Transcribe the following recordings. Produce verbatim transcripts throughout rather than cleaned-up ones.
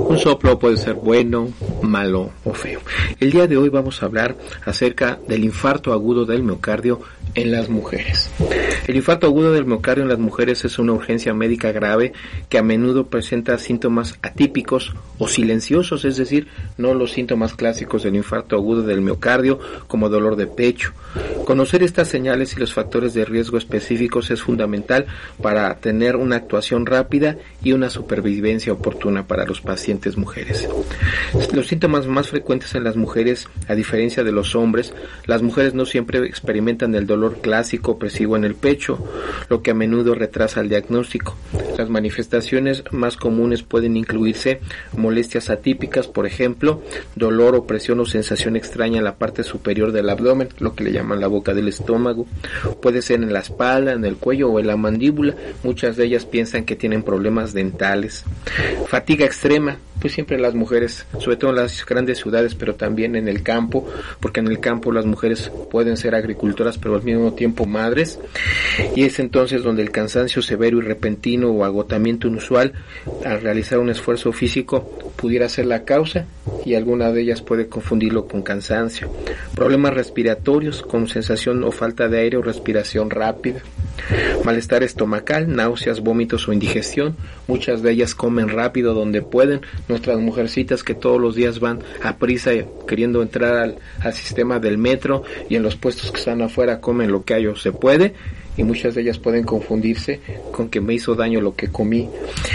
Un soplo puede ser bueno, malo o feo. El día de hoy vamos a hablar acerca del infarto agudo del miocardio en las mujeres. El infarto agudo del miocardio en las mujeres es una urgencia médica grave que a menudo presenta síntomas atípicos o silenciosos, es decir, no los síntomas clásicos del infarto agudo del miocardio como dolor de pecho. Conocer estas señales y los factores de riesgo específicos es fundamental para tener una actuación rápida y una supervivencia oportuna para los pacientes mujeres. Los síntomas más frecuentes en las mujeres, a diferencia de los hombres, las mujeres no siempre experimentan el dolor clásico opresivo en el pecho, lo que a menudo retrasa el diagnóstico. Las manifestaciones más comunes pueden incluirse molestias atípicas, por ejemplo, dolor, opresión o sensación extraña en la parte superior del abdomen, lo que le llaman la boca del estómago. Puede ser en la espalda, en el cuello o en la mandíbula. Muchas de ellas piensan que tienen problemas dentales. Fatiga extrema, pues siempre las mujeres, sobre todo en las grandes ciudades, pero también en el campo, porque en el campo las mujeres pueden ser agricultoras, pero al mismo tiempo madres, y es entonces donde el cansancio severo y repentino o agotamiento inusual al realizar un esfuerzo físico pudiera ser la causa, y alguna de ellas puede confundirlo con cansancio. Problemas respiratorios con sensación o falta de aire o respiración rápida. Malestar estomacal, náuseas, vómitos o indigestión. Muchas de ellas comen rápido donde pueden. Nuestras mujercitas que todos los días van a prisa queriendo entrar al, al sistema del metro, y en los puestos que están afuera comen lo que hay o se puede, y muchas de ellas pueden confundirse con que me hizo daño lo que comí.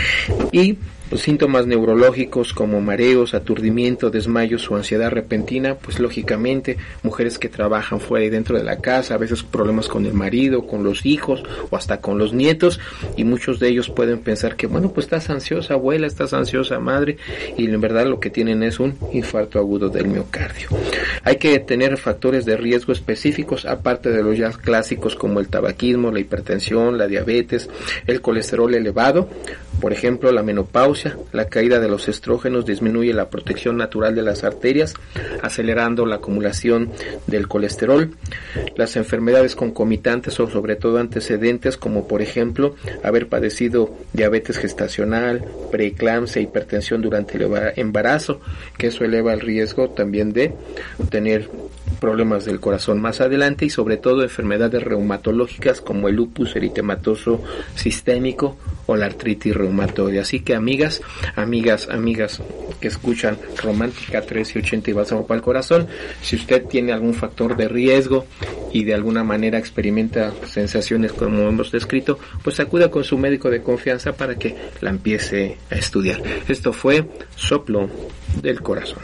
Y los síntomas neurológicos como mareos, aturdimiento, desmayos o ansiedad repentina, pues lógicamente mujeres que trabajan fuera y dentro de la casa, a veces problemas con el marido, con los hijos o hasta con los nietos, y muchos de ellos pueden pensar que bueno, pues estás ansiosa abuela, estás ansiosa madre, y en verdad lo que tienen es un infarto agudo del miocardio. Hay que tener factores de riesgo específicos, aparte de los ya clásicos como el tabaquismo, la hipertensión, la diabetes, el colesterol elevado. Por ejemplo, la menopausia, la caída de los estrógenos disminuye la protección natural de las arterias, acelerando la acumulación del colesterol. Las enfermedades concomitantes o sobre todo antecedentes, como por ejemplo haber padecido diabetes gestacional, preeclampsia, hipertensión durante el embarazo, que eso eleva el riesgo también de tener problemas del corazón más adelante, y sobre todo enfermedades reumatológicas como el lupus eritematoso sistémico o la artritis reumatoidea. Así que amigas, amigas, amigas que escuchan Romántica trece ochenta y Bálsamo para el Corazón, si usted tiene algún factor de riesgo y de alguna manera experimenta sensaciones como hemos descrito, pues acuda con su médico de confianza para que la empiece a estudiar. Esto fue Soplo del Corazón.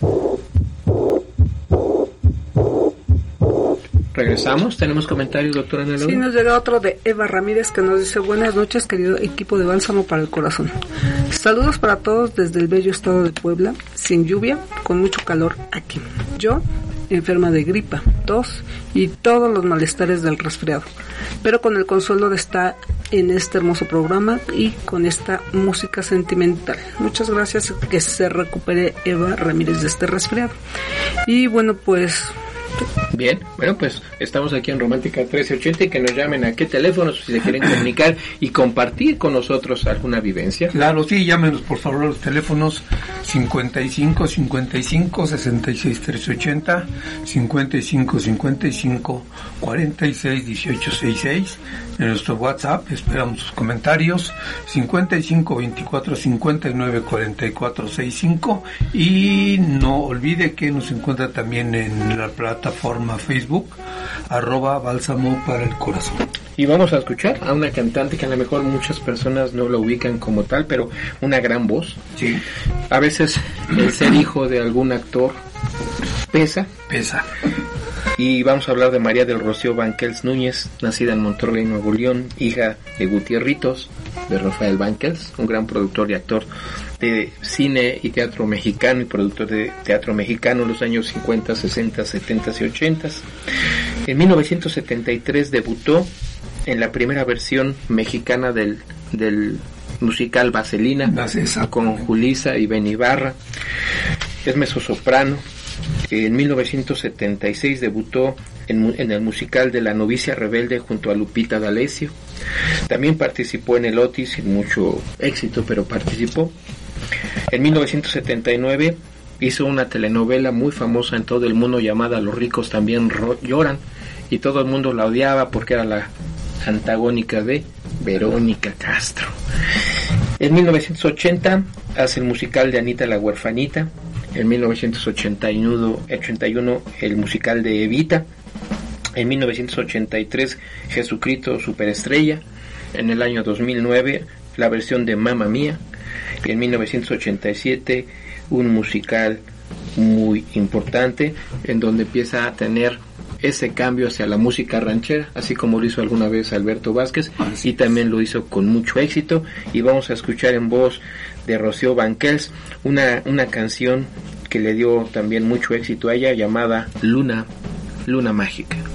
Regresamos, tenemos comentarios, doctora Ana Laura. Sí, nos llega otro de Eva Ramírez que nos dice: buenas noches, querido equipo de Bálsamo para el Corazón. Saludos para todos desde el bello estado de Puebla, sin lluvia, con mucho calor aquí. Yo, enferma de gripa, tos y todos los malestares del resfriado, pero con el consuelo de estar en este hermoso programa y con esta música sentimental. Muchas gracias, que se recupere Eva Ramírez de este resfriado. Y bueno, pues... Bien, bueno, pues estamos aquí en Romántica trece ochenta, y que nos llamen a qué teléfono si se quieren comunicar y compartir con nosotros alguna vivencia. Claro, sí, llámenos por favor a los teléfonos cincuenta y cinco, cincuenta y cinco, sesenta y seis, trece ochenta, cincuenta y cinco, cincuenta y cinco, cuarenta y seis, dieciocho sesenta y seis. En nuestro WhatsApp esperamos sus comentarios, cincuenta y cinco, veinticuatro, cincuenta y nueve, cuarenta y cuatro, sesenta y cinco, y no olvide que nos encuentra también en la plataforma Facebook, arroba Bálsamo para el Corazón. Y vamos a escuchar a una cantante que a lo mejor muchas personas no la ubican como tal, pero una gran voz. Sí. A veces el ser hijo de algún actor pesa. Pesa. Y vamos a hablar de María del Rocío Banquels Núñez, nacida en Monterrey, Nuevo León, hija de Gutierritos, de Rafael Banquels, un gran productor y actor de cine y teatro mexicano y productor de teatro mexicano en los años cincuenta, sesenta, setenta y ochenta. En mil novecientos setenta y tres debutó en la primera versión mexicana del, del musical Vaselina, con Julissa y Ben Ibarra. Es mezzosoprano. En mil novecientos setenta y seis debutó en, en el musical de La novicia rebelde junto a Lupita D'Alessio. También participó en el Otis sin mucho éxito, pero participó. En mil novecientos setenta y nueve hizo una telenovela muy famosa en todo el mundo llamada Los ricos también ro- lloran, y todo el mundo la odiaba porque era la antagónica de Verónica Castro. En mil novecientos ochenta hace el musical de Anita la huerfanita. En mil novecientos ochenta y uno el musical de Evita. En mil novecientos ochenta y tres Jesucristo Superestrella. En el año dos mil nueve la versión de Mamma Mía. Y en mil novecientos ochenta y siete un musical muy importante en donde empieza a tener ese cambio hacia la música ranchera, así como lo hizo alguna vez Alberto Vázquez, y también lo hizo con mucho éxito. Y vamos a escuchar en voz de Rocío Banquels una, una canción que le dio también mucho éxito a ella, llamada Luna, Luna Mágica.